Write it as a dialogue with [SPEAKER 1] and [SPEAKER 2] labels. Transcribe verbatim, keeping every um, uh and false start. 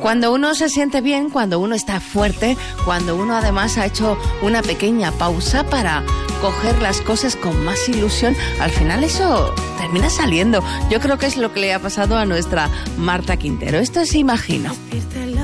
[SPEAKER 1] Cuando uno se siente bien, cuando uno está fuerte, cuando uno además ha hecho una pequeña pausa para coger las cosas con más ilusión, al final eso termina saliendo. Yo creo que es lo que le ha pasado a nuestra Marta Quintero. Esto es Imagino.